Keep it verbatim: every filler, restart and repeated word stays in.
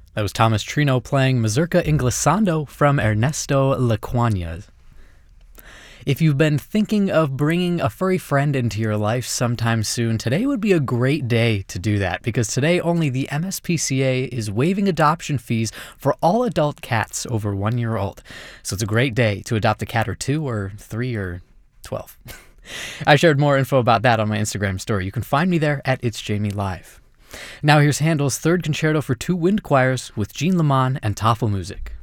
That was Thomas Trino playing Mazurka Inglesando from Ernesto Lecuona. If you've been thinking of bringing a furry friend into your life sometime soon, today would be a great day to do that, because today only the M S P C A is waiving adoption fees for all adult cats over one year old. So it's a great day to adopt a cat or two or three or twelve. I shared more info about that on my Instagram story. You can find me there at It's Jamie Live. Now here's Handel's third concerto for two wind choirs with Jean Leman and Tafelmusik.